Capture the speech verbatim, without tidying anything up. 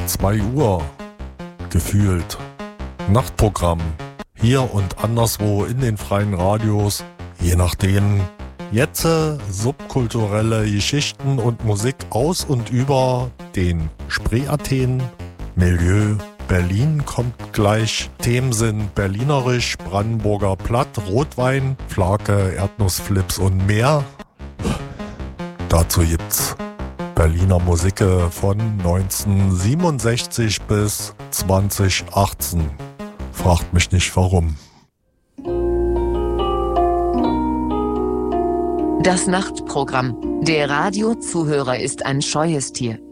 zwei Uhr. Gefühlt. Nachtprogramm. Hier und anderswo in den freien Radios. Je nachdem. Jetzt subkulturelle Geschichten und Musik aus und über den Spree-Athen. Milieu. Berlin kommt gleich. Themen sind berlinerisch, Brandenburger Platt, Rotwein, Flake, Erdnussflips und mehr. Dazu gibt's Berliner Musik von neunzehnhundertsiebenundsechzig bis zweitausendachtzehn. Fragt mich nicht warum. Das Nachtprogramm. Der Radiozuhörer ist ein scheues Tier.